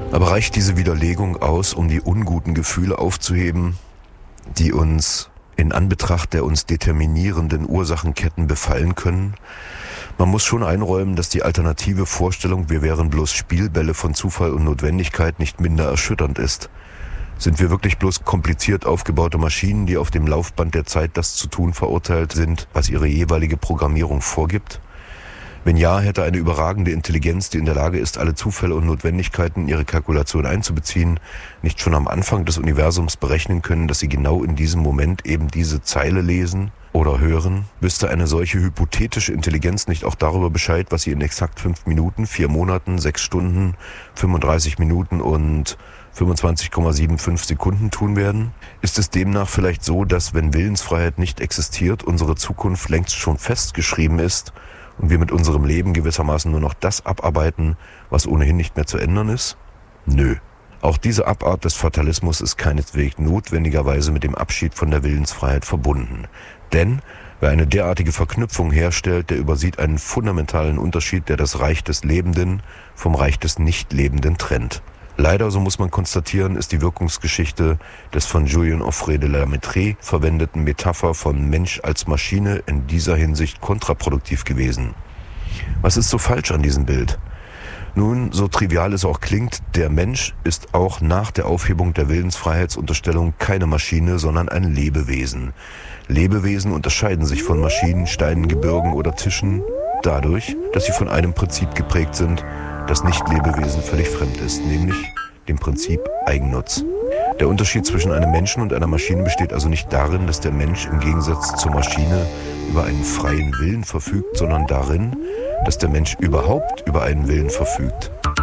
Aber reicht diese Widerlegung aus, um die unguten Gefühle aufzuheben, die uns in Anbetracht der uns determinierenden Ursachenketten befallen können? Man muss schon einräumen, dass die alternative Vorstellung, wir wären bloß Spielbälle von Zufall und Notwendigkeit, nicht minder erschütternd ist. Sind wir wirklich bloß kompliziert aufgebaute Maschinen, die auf dem Laufband der Zeit das zu tun verurteilt sind, was ihre jeweilige Programmierung vorgibt? Wenn ja, hätte eine überragende Intelligenz, die in der Lage ist, alle Zufälle und Notwendigkeiten in ihre Kalkulation einzubeziehen, nicht schon am Anfang des Universums berechnen können, dass sie genau in diesem Moment eben diese Zeile lesen oder hören? Wüsste eine solche hypothetische Intelligenz nicht auch darüber Bescheid, was sie in exakt 5 Minuten, 4 Monaten, 6 Stunden, 35 Minuten und 25,75 Sekunden tun werden? Ist es demnach vielleicht so, dass, wenn Willensfreiheit nicht existiert, unsere Zukunft längst schon festgeschrieben ist und wir mit unserem Leben gewissermaßen nur noch das abarbeiten, was ohnehin nicht mehr zu ändern ist? Nö. Auch diese Abart des Fatalismus ist keineswegs notwendigerweise mit dem Abschied von der Willensfreiheit verbunden. Denn wer eine derartige Verknüpfung herstellt, der übersieht einen fundamentalen Unterschied, der das Reich des Lebenden vom Reich des Nichtlebenden trennt. Leider, so muss man konstatieren, ist die Wirkungsgeschichte des von Julien Offray de la Mettrie verwendeten Metapher von Mensch als Maschine in dieser Hinsicht kontraproduktiv gewesen. Was ist so falsch an diesem Bild? Nun, so trivial es auch klingt, der Mensch ist auch nach der Aufhebung der Willensfreiheitsunterstellung keine Maschine, sondern ein Lebewesen. Lebewesen unterscheiden sich von Maschinen, Steinen, Gebirgen oder Tischen dadurch, dass sie von einem Prinzip geprägt sind, das Nicht-Lebewesen völlig fremd ist, nämlich dem Prinzip Eigennutz. Der Unterschied zwischen einem Menschen und einer Maschine besteht also nicht darin, dass der Mensch im Gegensatz zur Maschine über einen freien Willen verfügt, sondern darin, dass der Mensch überhaupt über einen Willen verfügt.